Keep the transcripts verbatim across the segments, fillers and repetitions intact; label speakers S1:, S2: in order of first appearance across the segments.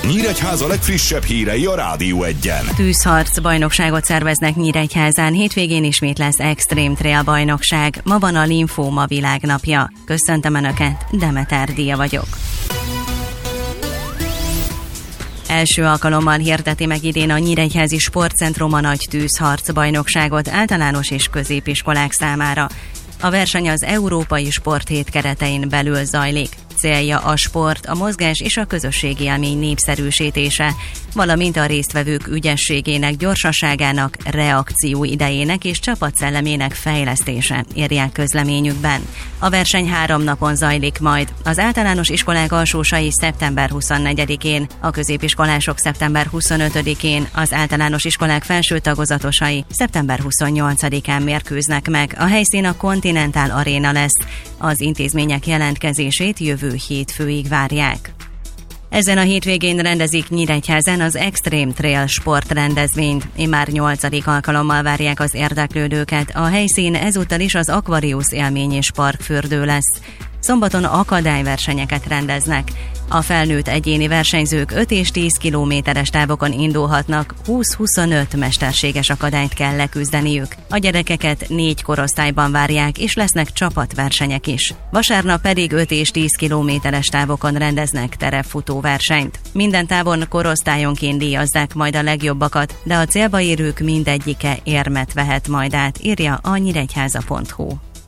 S1: Nyíregyháza legfrissebb hírei a Rádió Egyen.
S2: Tűzharc bajnokságot szerveznek Nyíregyházán, hétvégén ismét lesz Extreme Trail bajnokság. Ma van a Linfóma világnapja. Köszöntöm Önöket, Demeter Díja vagyok. Első alkalommal hirdeti meg idén a Nyíregyházi Sportcentrum a nagy tűzharc bajnokságot általános és középiskolák számára. A verseny az Európai Sporthét keretein belül zajlik. Célja a sport, a mozgás és a közösségi élmény népszerűsítése, valamint a résztvevők ügyességének, gyorsaságának, reakció idejének és csapatszellemének fejlesztése, írják közleményükben. A verseny három napon zajlik majd. Az általános iskolák alsósai szeptember huszonnegyedikén, a középiskolások szeptember huszonötödikén, az általános iskolák felső tagozatosai szeptember huszonnyolcadikán mérkőznek meg. A helyszín a Continental Arena lesz. Az intézmények jelentkezését jövő hétfőig várják. Ezen a hétvégén rendezik Nyíregyházán az Extreme Trail sportrendezvényt. Immár nyolcadik alkalommal várják az érdeklődőket. A helyszín ezúttal is az Aquarius élmény és parkfürdő lesz. Szombaton akadályversenyeket rendeznek. A felnőtt egyéni versenyzők öt és tíz kilométeres távokon indulhatnak, húsz-huszonöt mesterséges akadályt kell leküzdeniük. A gyerekeket négy korosztályban várják, és lesznek csapatversenyek is. Vasárnap pedig öt és tíz kilométeres távokon rendeznek terepfutóversenyt. Minden távon korosztályonként díjazzák majd a legjobbakat, de a célba érők mindegyike érmet vehet majd át, írja a nyíregyháza pont hu.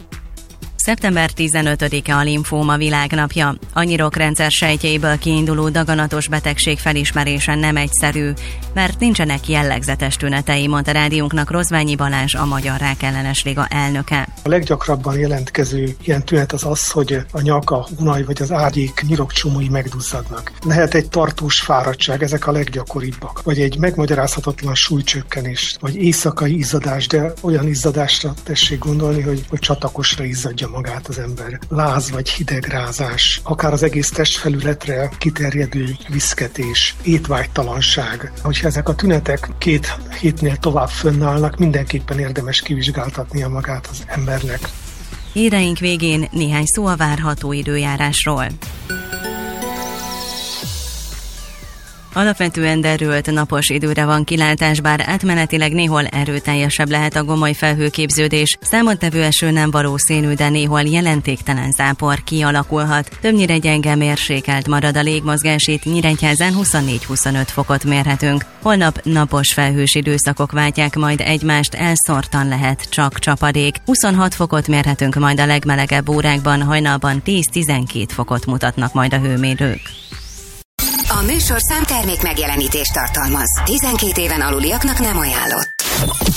S2: szeptember tizenötödike a Linfóma világnapja. A nyirokrendszer sejtjeiből kiinduló daganatos betegség felismerése nem egyszerű, mert nincsenek jellegzetes tünetei, mondta rádiónknak Rozványi Balázs, a Magyar Rákellenes Liga elnöke.
S3: A leggyakrabban jelentkező ilyen tünet az az, hogy a nyak, a hónaj vagy az ágyék nyirokcsomói megduzzadnak. Lehet egy tartós fáradtság, ezek a leggyakoribbak. Vagy egy megmagyarázhatatlan súlycsökkenés, vagy éjszakai izzadás, de olyan izzadásra tessék gondolni, hogy, hogy csatakosra izzadja magát az ember. Láz vagy hidegrázás, akár az egész testfelületre kiterjedő viszketés, étvágytalanság. Hogyha ezek a tünetek két hétnél tovább fönnállnak, mindenképpen érdemes kivizsgáltatnia magát az embernek.
S2: Híreink végén néhány szó a várható időjárásról. Alapvetően derült napos időre van kilátás, bár átmenetileg néhol erőteljesebb lehet a gomoly felhőképződés. Számottevő eső nem valószínű, de néhol jelentéktelen zápor kialakulhat. Többnyire gyenge mérsékelt marad a légmozgás, itt Nyíregyházán huszonnégy-huszonöt fokot mérhetünk. Holnap napos felhős időszakok váltják majd egymást, elszórtan lehet csak csapadék. huszonhat fokot mérhetünk majd a legmelegebb órákban, hajnalban tíz-tizenkét fokot mutatnak majd a hőmérők.
S4: A műsorszám termék megjelenítést tartalmaz. tizenkét éven aluliaknak nem ajánlott.